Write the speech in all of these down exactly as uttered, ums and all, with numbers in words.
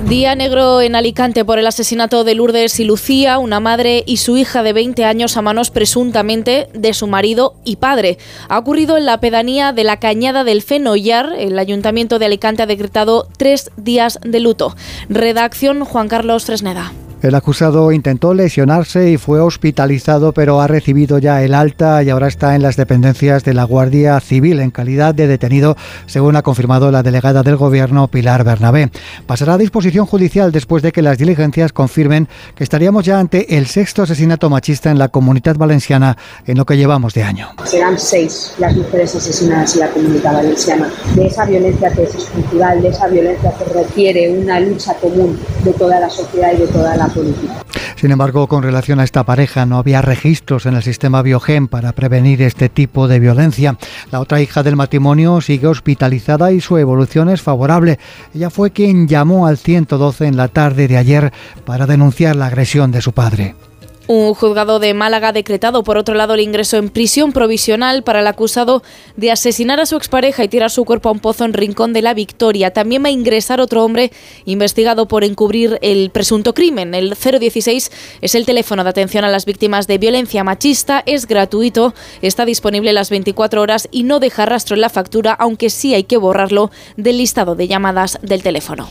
Día negro en Alicante por el asesinato de Lourdes y Lucía, una madre y su hija de veinte años a manos presuntamente de su marido y padre. Ha ocurrido en la pedanía de la Cañada del Fenollar. El Ayuntamiento de Alicante ha decretado tres días de luto. Redacción Juan Carlos Fresneda. El acusado intentó lesionarse y fue hospitalizado, pero ha recibido ya el alta y ahora está en las dependencias de la Guardia Civil en calidad de detenido, según ha confirmado la delegada del Gobierno, Pilar Bernabé. Pasará a disposición judicial después de que las diligencias confirmen que estaríamos ya ante el sexto asesinato machista en la Comunidad Valenciana en lo que llevamos de año. Serán seis las mujeres asesinadas en la Comunidad Valenciana. De esa violencia que es estructural, de esa violencia que requiere una lucha común de toda la sociedad y de toda la política. Sin embargo, con relación a esta pareja, no había registros en el sistema Biogen para prevenir este tipo de violencia. La otra hija del matrimonio sigue hospitalizada y su evolución es favorable. Ella fue quien llamó al ciento doce en la tarde de ayer para denunciar la agresión de su padre. Un juzgado de Málaga ha decretado, por otro lado, el ingreso en prisión provisional para el acusado de asesinar a su expareja y tirar su cuerpo a un pozo en Rincón de la Victoria. También va a ingresar otro hombre investigado por encubrir el presunto crimen. El cero dieciséis es el teléfono de atención a las víctimas de violencia machista. Es gratuito, está disponible las veinticuatro horas y no deja rastro en la factura, aunque sí hay que borrarlo del listado de llamadas del teléfono.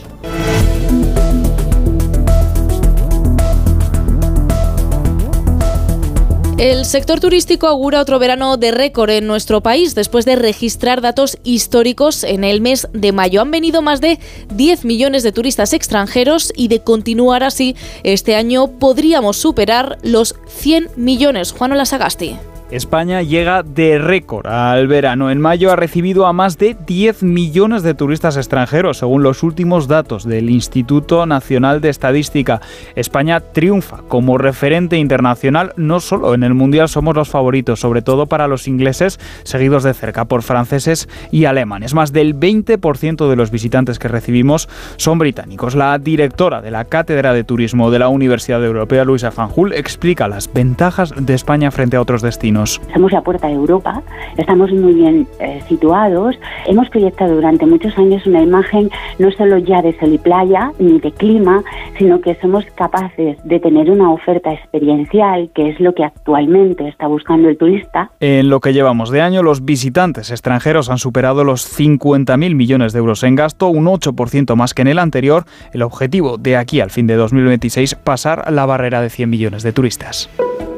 El sector turístico augura otro verano de récord en nuestro país después de registrar datos históricos en el mes de mayo. Han venido más de diez millones de turistas extranjeros y de continuar así, este año podríamos superar los cien millones. Juan Sagasti. España llega de récord al verano. En mayo ha recibido a más de diez millones de turistas extranjeros, según los últimos datos del Instituto Nacional de Estadística. España triunfa como referente internacional. No solo en el Mundial somos los favoritos, sobre todo para los ingleses, seguidos de cerca por franceses y alemanes. Más del veinte por ciento de los visitantes que recibimos son británicos. La directora de la Cátedra de Turismo de la Universidad Europea, Luisa Fanjul, explica las ventajas de España frente a otros destinos. Somos la puerta de Europa, estamos muy bien eh, situados. Hemos proyectado durante muchos años una imagen no solo ya de sol y playa, ni de clima, sino que somos capaces de tener una oferta experiencial, que es lo que actualmente está buscando el turista. En lo que llevamos de año, los visitantes extranjeros han superado los cincuenta mil millones de euros en gasto, un ocho por ciento más que en el anterior. El objetivo de aquí al fin de dos mil veintiséis, pasar la barrera de cien millones de turistas.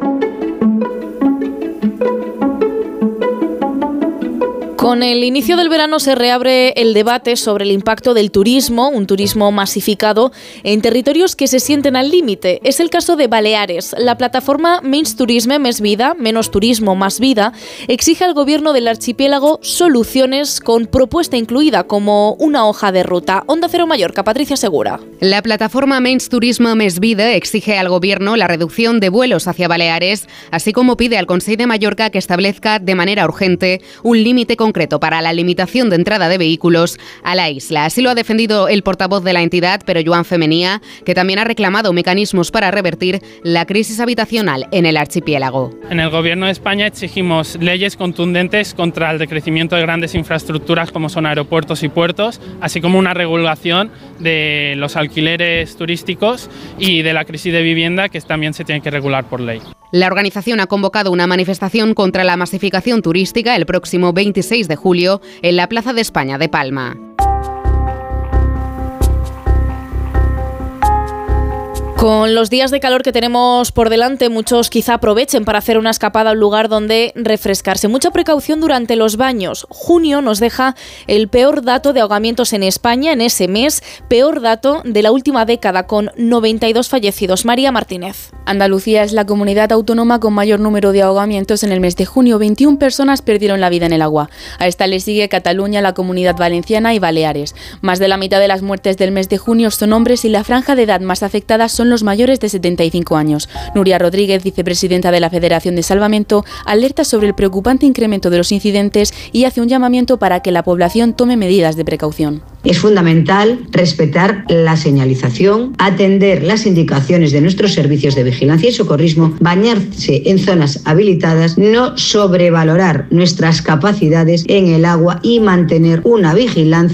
Con el inicio del verano se reabre el debate sobre el impacto del turismo, un turismo masificado en territorios que se sienten al límite. Es el caso de Baleares. La plataforma Menys Turisme, Més Vida, menos turismo, más vida, exige al gobierno del archipiélago soluciones con propuesta incluida como una hoja de ruta. Onda Cero Mallorca, Patricia Segura. La plataforma Menys Turisme, Més Vida exige al gobierno la reducción de vuelos hacia Baleares, así como pide al Consell de Mallorca que establezca de manera urgente un límite concreto para la limitación de entrada de vehículos a la isla. Así lo ha defendido el portavoz de la entidad, pero Joan Femenía, que también ha reclamado mecanismos para revertir la crisis habitacional en el archipiélago. En el Gobierno de España exigimos leyes contundentes contra el decrecimiento de grandes infraestructuras como son aeropuertos y puertos, así como una regulación de los alquileres turísticos y de la crisis de vivienda, que también se tiene que regular por ley. La organización ha convocado una manifestación contra la masificación turística el próximo veintiséis de julio en la Plaza de España de Palma. Con los días de calor que tenemos por delante, muchos quizá aprovechen para hacer una escapada a un lugar donde refrescarse. Mucha precaución durante los baños. Junio nos deja el peor dato de ahogamientos en España en ese mes, peor dato de la última década, con noventa y dos fallecidos. María Martínez. Andalucía es la comunidad autónoma con mayor número de ahogamientos en el mes de junio. veintiuna personas perdieron la vida en el agua. A esta le sigue Cataluña, la Comunidad Valenciana y Baleares. Más de la mitad de las muertes del mes de junio son hombres y la franja de edad más afectada son los mayores de setenta y cinco años. Nuria Rodríguez, vicepresidenta de la Federación de Salvamento, alerta sobre el preocupante incremento de los incidentes y hace un llamamiento para que la población tome medidas de precaución. Es fundamental respetar la señalización, atender las indicaciones de nuestros servicios de vigilancia y socorrismo, bañarse en zonas habilitadas, no sobrevalorar nuestras capacidades en el agua y mantener una vigilancia